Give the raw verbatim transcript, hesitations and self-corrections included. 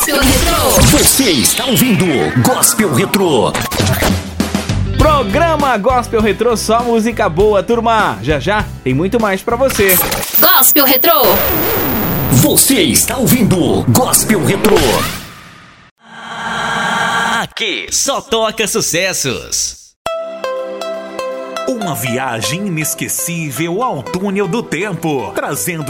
Gospel Retrô. Você está ouvindo Gospel Retrô. Programa Gospel Retrô, só música boa, turma. Já já tem muito mais pra você. Gospel Retrô. Você está ouvindo Gospel Retrô. Aqui só toca sucessos. Uma viagem inesquecível ao túnel do tempo, trazendo